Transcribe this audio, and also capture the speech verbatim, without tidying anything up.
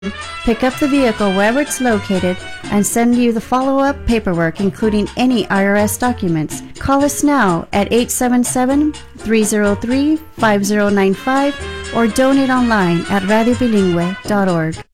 pick up the vehicle wherever it's located, and send you the follow-up paperwork, including any I R S documents. Call us now at eight seven seven, three zero three, five zero nine five or donate online at radio bilingüe dot org.